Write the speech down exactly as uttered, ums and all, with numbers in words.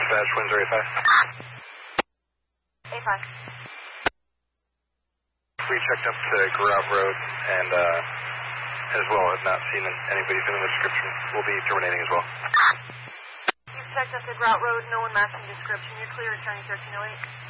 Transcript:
dispatch, Windsor A five. A five. We checked up to Grout Road and uh, as well have not seen anybody fitting the description. We'll be terminating as well. You've checked up to Grout Road, no one matching description. You're clear returning thirteen oh eight.